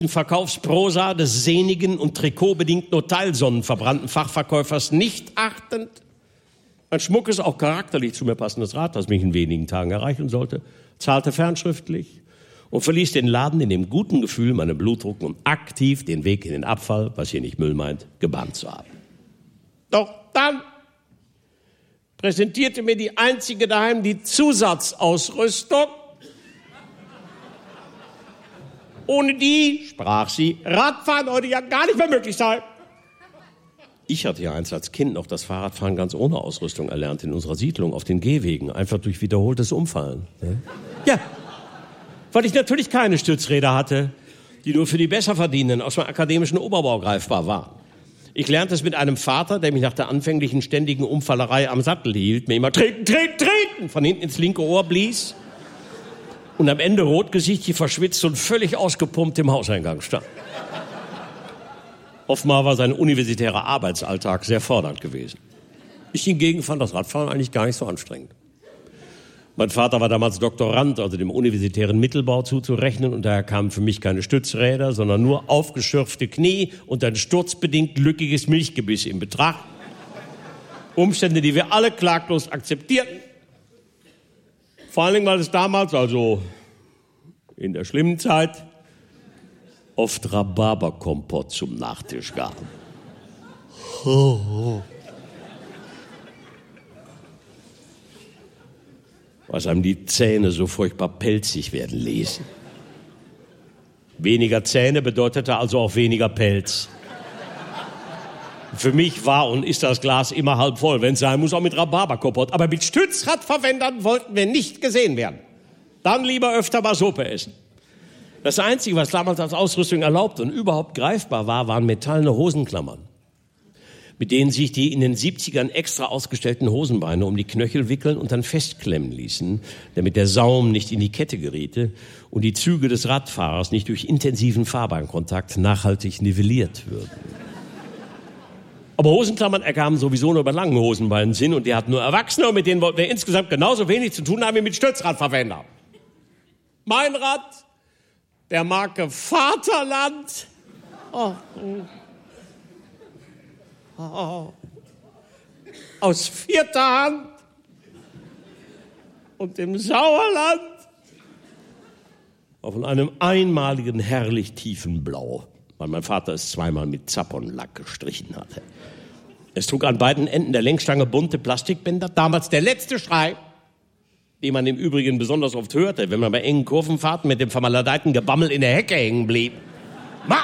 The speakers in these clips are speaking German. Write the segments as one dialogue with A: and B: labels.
A: Verkaufsprosa des sehnigen und trikotbedingt nur teilsonnenverbrannten Fachverkäufers nicht achtend ein schmuckes, auch charakterlich zu mir passendes Rad, das mich in wenigen Tagen erreichen sollte, zahlte fernschriftlich und verließ den Laden in dem guten Gefühl, meinen Blutdruck und aktiv den Weg in den Abfall, was hier nicht Müll meint, gebahnt zu haben. Doch dann präsentierte mir die einzige daheim die Zusatzausrüstung. Ohne die, sprach sie, Radfahren heute ja gar nicht mehr möglich sei. Ich hatte ja einst als Kind noch das Fahrradfahren ganz ohne Ausrüstung erlernt in unserer Siedlung auf den Gehwegen, einfach durch wiederholtes Umfallen. Ja, weil ich natürlich keine Stützräder hatte, die nur für die Besserverdienenden aus dem akademischen Oberbau greifbar waren. Ich lernte es mit einem Vater, der mich nach der anfänglichen ständigen Umfallerei am Sattel hielt, mir immer treten, treten, treten von hinten ins linke Ohr blies und am Ende rotgesichtig, verschwitzt und völlig ausgepumpt im Hauseingang stand. Offenbar war sein universitärer Arbeitsalltag sehr fordernd gewesen. Ich hingegen fand das Radfahren eigentlich gar nicht so anstrengend. Mein Vater war damals Doktorand, also dem universitären Mittelbau zuzurechnen, und daher kamen für mich keine Stützräder, sondern nur aufgeschürfte Knie und ein sturzbedingt lückiges Milchgebiss in Betracht. Umstände, die wir alle klaglos akzeptierten. Vor allen Dingen, weil es damals, also in der schlimmen Zeit, oft Rhabarberkompott zum Nachtisch gab. Was einem die Zähne so furchtbar pelzig werden ließ. Weniger Zähne bedeutete also auch weniger Pelz. Für mich war und ist das Glas immer halb voll, wenn es sein muss, auch mit Rhabarberkompott. Aber mit Stützradverwendern wollten wir nicht gesehen werden. Dann lieber öfter mal Suppe essen. Das Einzige, was damals als Ausrüstung erlaubt und überhaupt greifbar war, waren metallene Hosenklammern, mit denen sich die in den 70ern extra ausgestellten Hosenbeine um die Knöchel wickeln und dann festklemmen ließen, damit der Saum nicht in die Kette geriete und die Züge des Radfahrers nicht durch intensiven Fahrbahnkontakt nachhaltig nivelliert würden. Aber Hosenklammern ergaben sowieso nur bei langen Hosenbeinen Sinn, und die hatten nur Erwachsene, und mit denen wollten wir insgesamt genauso wenig zu tun haben wie mit Stützradverwendern. Mein Rad, der Marke Vaterland, aus 4. Hand und dem Sauerland, von einem einmaligen herrlich tiefen Blau, weil mein Vater es zweimal mit Zappernlack gestrichen hatte. Es trug an beiden Enden der Lenkstange bunte Plastikbänder, damals der letzte Schrei, den man im Übrigen besonders oft hörte, wenn man bei engen Kurvenfahrten mit dem vermaledeiten Gebammel in der Hecke hängen blieb. Mann!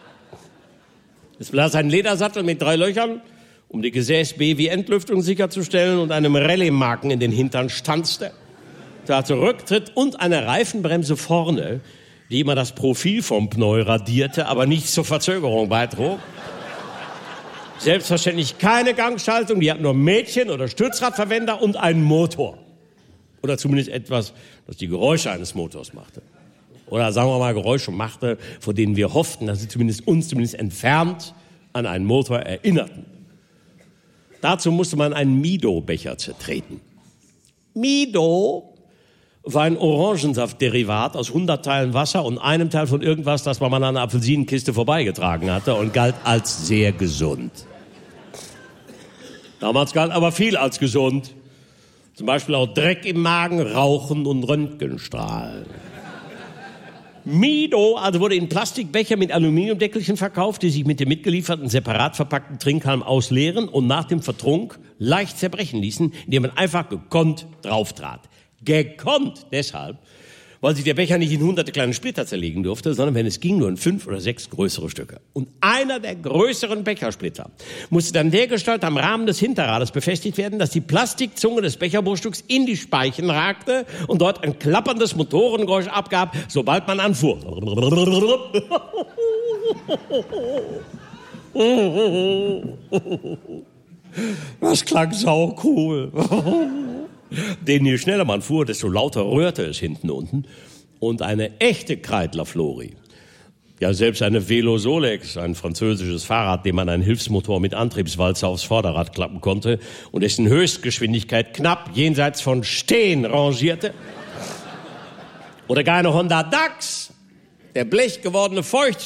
A: Es besaß einen Ledersattel mit 3 Löchern, um die Gesäß-B-wie-Entlüftung sicherzustellen, und einem Rallye-Marken in den Hintern stanzte. Da hatte Rücktritt und eine Reifenbremse vorne, die immer das Profil vom Pneu radierte, aber nicht zur Verzögerung beitrug. Selbstverständlich keine Gangschaltung, die hat nur Mädchen oder Stützradverwender und einen Motor. Oder zumindest etwas, das die Geräusche eines Motors machte. Oder sagen wir mal Geräusche machte, von denen wir hofften, dass sie uns entfernt an einen Motor erinnerten. Dazu musste man einen Mido-Becher zertreten. Mido war ein Orangensaftderivat aus 100 Teilen Wasser und einem Teil von irgendwas, das man an einer Apfelsinenkiste vorbeigetragen hatte, und galt als sehr gesund. Damals galt aber viel als gesund. Zum Beispiel auch Dreck im Magen, Rauchen und Röntgenstrahlen. Mido also wurde in Plastikbecher mit Aluminiumdeckelchen verkauft, die sich mit dem mitgelieferten separat verpackten Trinkhalm ausleeren und nach dem Vertrunk leicht zerbrechen ließen, indem man einfach gekonnt drauftrat. Gekonnt deshalb, weil sich der Becher nicht in hunderte kleine Splitter zerlegen durfte, sondern wenn es ging, nur in 5 oder 6 größere Stücke. Und einer der größeren Bechersplitter musste dann dergestalt am Rahmen des Hinterrades befestigt werden, dass die Plastikzunge des Becherbruchstücks in die Speichen ragte und dort ein klapperndes Motorengeräusch abgab, sobald man anfuhr. Das klang saucool. Denn je schneller man fuhr, desto lauter rührte es hinten unten. Und eine echte Kreidler Flori, ja selbst eine Velo Solex, ein französisches Fahrrad, dem man einen Hilfsmotor mit Antriebswalze aufs Vorderrad klappen konnte und dessen Höchstgeschwindigkeit knapp jenseits von Stehen rangierte. Oder gar eine Honda Dax, der blechgewordene